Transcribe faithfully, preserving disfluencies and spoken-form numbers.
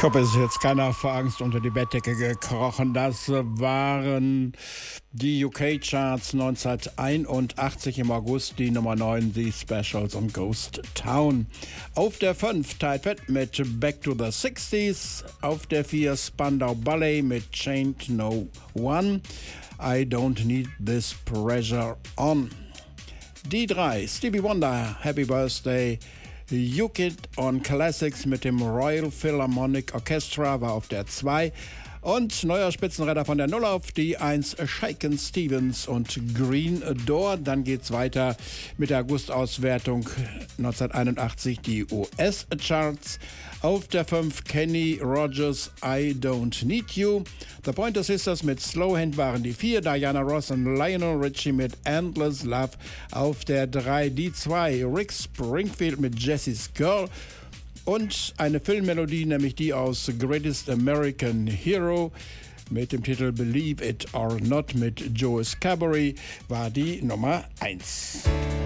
hoffe, es ist jetzt keiner vor Angst unter die Bettdecke gekrochen. Das waren die U K-Charts neunzehnhunderteinundachtzig im August, die Nummer neun, The Specials und Ghost Town. Auf der fünf Tide Pat mit Back to the sixties. Auf der vier Spandau Ballet mit Chained No One. I Don't Need This Pressure On. Die drei Stevie Wonder, Happy Birthday. U-Kid on Classics mit dem Royal Philharmonic Orchestra war auf der zwei. Und neuer Spitzenreiter von der null auf die eins, Shakin' Stevens und Green Door. Dann geht's weiter mit der August-Auswertung neunzehnhunderteinundachtzig, die U S-Charts. Auf der fünf Kenny Rogers, I Don't Need You. The Pointer Sisters mit Slow Hand waren die vier. Diana Ross und Lionel Richie mit Endless Love. Auf der drei die zwei, Rick Springfield mit Jessie's Girl. Und eine Filmmelodie, nämlich die aus Greatest American Hero mit dem Titel Believe It or Not mit Joe Scarborough, war die Nummer eins.